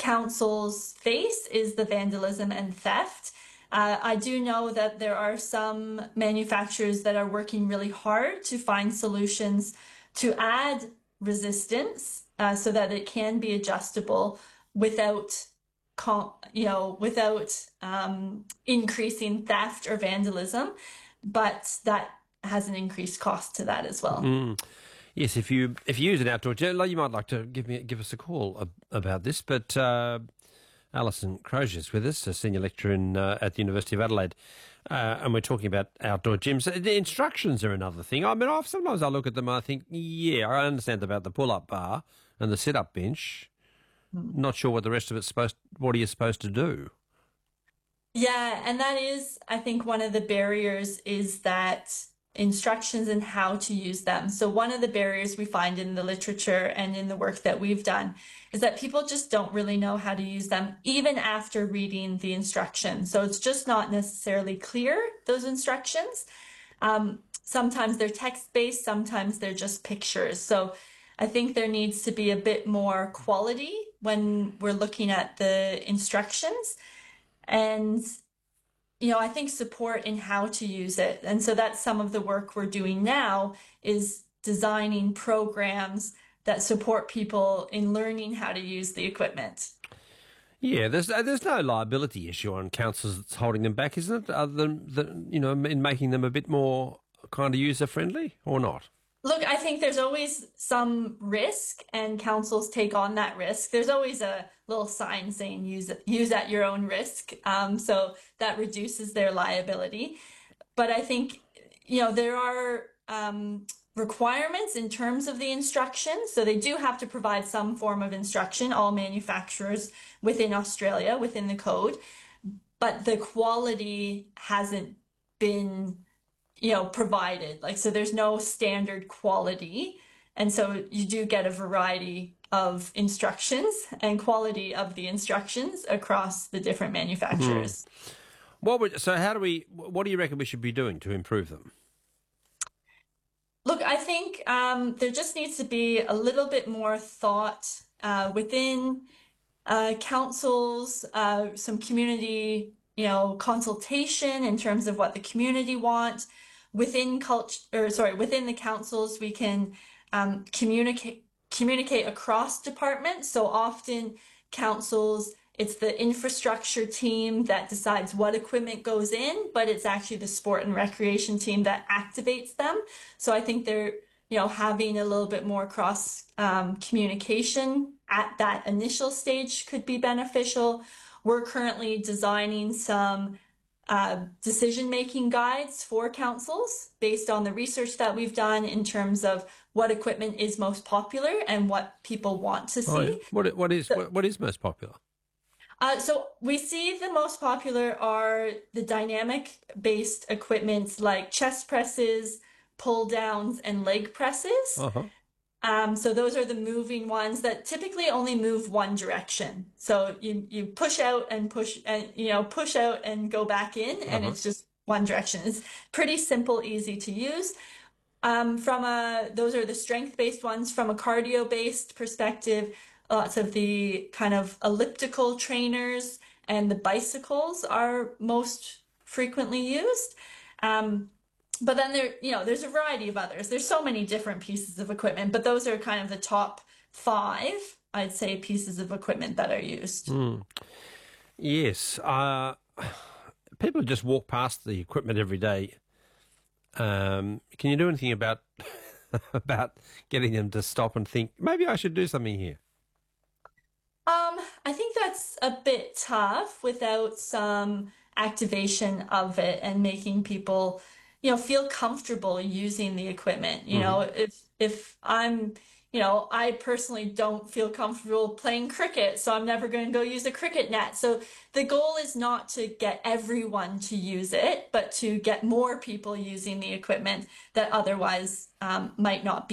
councils face is the vandalism and theft. I do know that there are some manufacturers that are working really hard to find solutions to add resistance so that it can be adjustable without increasing theft or vandalism, but that has an increased cost to that as well. Yes, if you use an outdoor gel, you might like to give us a call about this. But Alison Crozier is with us, a senior lecturer at the University of Adelaide, and we're talking about outdoor gyms. The instructions are another thing. I mean, sometimes I look at them and I think, yeah, I understand about the pull-up bar and the sit-up bench. Not sure what the rest of it's what are you supposed to do? Yeah, and that is, I think, one of the barriers is that instructions and how to use them. So one of the barriers we find in the literature and in the work that we've done is that people just don't really know how to use them even after reading the instructions. So it's just not necessarily clear, those instructions. Sometimes they're text-based, sometimes they're just pictures. So I think there needs to be a bit more quality when we're looking at the instructions. And I think support in how to use it. And so that's some of the work we're doing now is designing programs that support people in learning how to use the equipment. Yeah, there's no liability issue on councils that's holding them back, isn't it? Other than in making them a bit more kind of user friendly, or not? Look, I think there's always some risk, and councils take on that risk. There's always a little sign saying use at your own risk, so that reduces their liability. But I think there are requirements in terms of the instructions, so they do have to provide some form of instruction, all manufacturers within Australia, within the code, but the quality hasn't been provided. So there's no standard quality. And so you do get a variety of instructions and quality of the instructions across the different manufacturers. What do you reckon we should be doing to improve them? Look, I think there just needs to be a little bit more thought within councils, some community consultation in terms of what the community wants. Within the councils, we can communicate across departments. So often councils, it's the infrastructure team that decides what equipment goes in, but it's actually the sport and recreation team that activates them. So I think they're having a little bit more cross communication at that initial stage could be beneficial. We're currently designing some decision-making guides for councils based on the research that we've done in terms of what equipment is most popular and what people want to see. What is most popular? So we see the most popular are the dynamic-based equipments like chest presses, pull downs, and leg presses. So those are the moving ones that typically only move one direction. So you push out and push out and go back in, and it's just one direction. It's pretty simple, easy to use. Those are the strength-based ones. From a cardio-based perspective, lots of the kind of elliptical trainers and the bicycles are most frequently used. But then there's a variety of others. There's so many different pieces of equipment, but those are kind of the top 5, I'd say, pieces of equipment that are used. Yes. People just walk past the equipment every day. Can you do anything about getting them to stop and think, maybe I should do something here? I think that's a bit tough without some activation of it and making people feel comfortable using the equipment. If I'm, I personally don't feel comfortable playing cricket, so I'm never going to go use a cricket net. So the goal is not to get everyone to use it, but to get more people using the equipment that otherwise might not be.